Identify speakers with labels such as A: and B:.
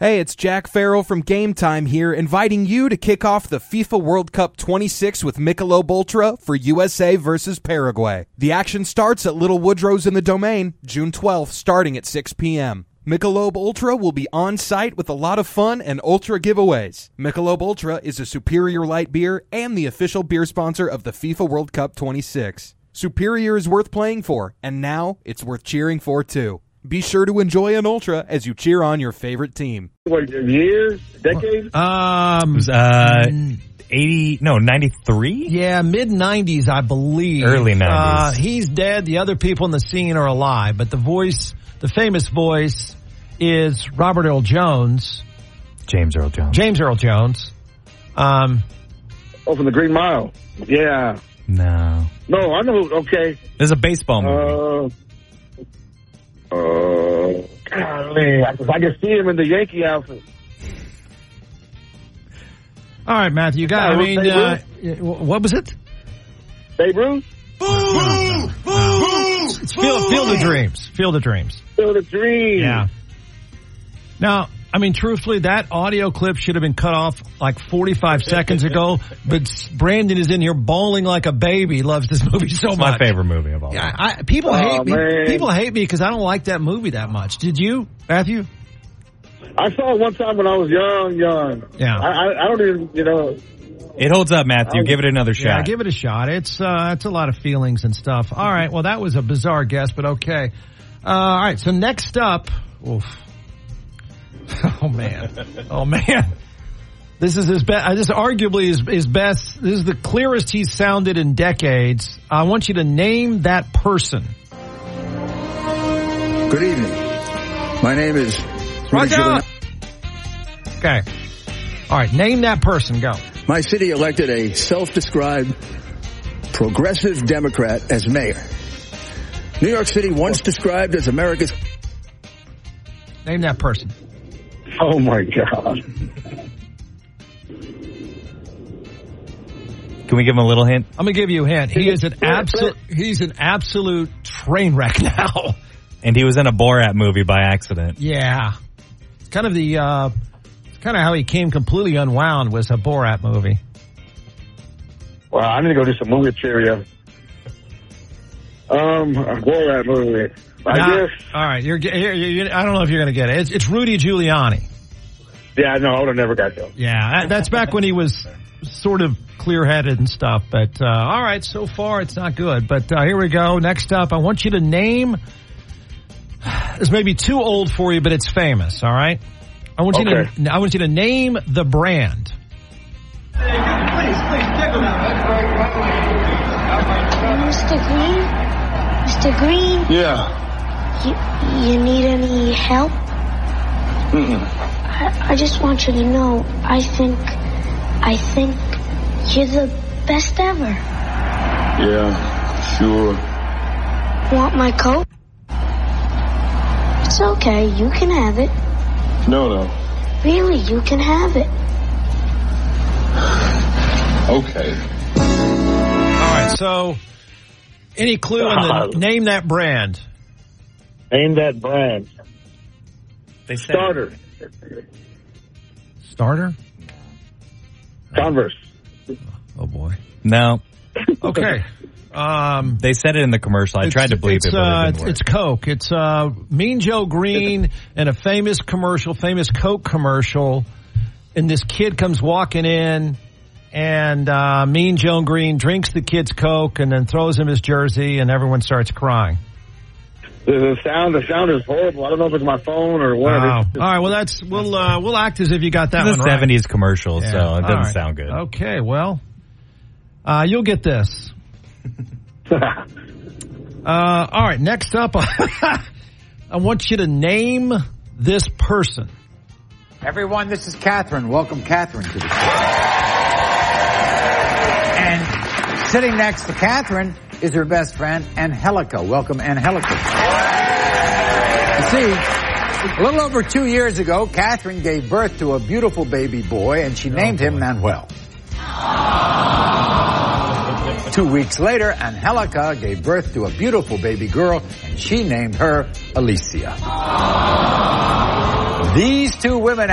A: Hey, it's Jack Farrell from Game Time here, inviting you to kick off the FIFA World Cup 26 with Michelob Ultra for USA versus Paraguay. The action starts at Little Woodrow's in the Domain, June 12th, starting at 6 p.m. Michelob Ultra will be on site with a lot of fun and Ultra giveaways. Michelob Ultra is a superior light beer and the official beer sponsor of the FIFA World Cup 26. Superior is worth playing for, and now it's worth cheering for too. Be sure to enjoy an Ultra as you cheer on your favorite team.
B: What, years? Decades?
C: 93?
D: Yeah, mid-90s, I believe.
C: Early 90s.
D: He's dead. The other people in the scene are alive. But the famous voice is Robert Earl Jones.
C: James Earl Jones.
B: From the Green Mile. Yeah.
C: No,
B: I know. Okay.
C: There's a baseball movie.
B: Golly, I can see him in the Yankee outfit.
D: All right, Matthew, you got what was it?
B: Babe Ruth?
D: It's Field of Dreams.
B: Field of Dreams.
D: Yeah. Now, I mean, truthfully, that audio clip should have been cut off like 45 seconds ago, but Brandon is in here bawling like a baby. He loves this movie so much.
C: My favorite movie of all time.
D: People hate me. People hate me because I don't like that movie that much. Did you, Matthew?
B: I saw it one time when I was young.
D: Yeah.
B: I don't even,
C: It holds up, Matthew. Give it another shot.
D: Yeah, give it a shot. It's a lot of feelings and stuff. All right. Well, that was a bizarre guess, but okay. All right. So next up, oof. Oh man. This is his best. This arguably is his best. This is the clearest he's sounded in decades. I want you to name that person.
E: Good evening. My name is
D: Rudy Giuliani. Okay. All right. Name that person. Go.
E: My city elected a self-described progressive Democrat as mayor. New York City, once described as America's...
D: Name that person.
B: Oh, my God.
C: Can we give him a little hint?
D: I'm going to give you a hint. He's an absolute train wreck now.
C: And he was in a Borat movie by accident.
D: Yeah. Kind of how he came completely unwound was a Borat movie.
B: Well, I need to go do some movie trivia. A Borat movie. I guess.
D: All right. I don't know if you're going to get it. It's Rudy Giuliani.
B: Yeah, no, I would have never got that.
D: Yeah, that's back when he was sort of clear-headed and stuff. But, all right, so far it's not good. But here we go. Next up, I want you to name... This may be too old for you, but it's famous, all right? I want you to name the brand.
F: Please, take them out. Mr. Green?
B: Yeah.
F: You need any help? I just want you to know, I think you're the best ever.
B: Yeah, sure.
F: Want my coat? It's okay, you can have it.
B: No.
F: Really, you can have it.
B: Okay.
D: All right, so any clue on the name that brand?
B: Name that brand.
C: They said
D: Starter?
B: Converse.
D: Oh, boy.
C: No.
D: Okay.
C: They said it in the commercial. I tried to bleep it, but it didn't work.
D: It's Coke. It's Mean Joe Green in a famous Coke commercial. And this kid comes walking in, and Mean Joe Green drinks the kid's Coke and then throws him his jersey, and everyone starts crying.
B: The sound is horrible. I don't know if it's my phone or what.
D: Wow. All right, well, we'll act as if you got that one right.
C: It's a 70s commercial, so it doesn't sound good.
D: Okay, well, you'll get this. All right, next up, I want you to name this person.
G: Everyone, this is Catherine. Welcome, Catherine, to the show. And sitting next to Catherine is her best friend, Angelica. Welcome, Angelica. You see, a little over 2 years ago, Catherine gave birth to a beautiful baby boy, and she named him Manuel. 2 weeks later, Angelica gave birth to a beautiful baby girl, and she named her Alicia. These two women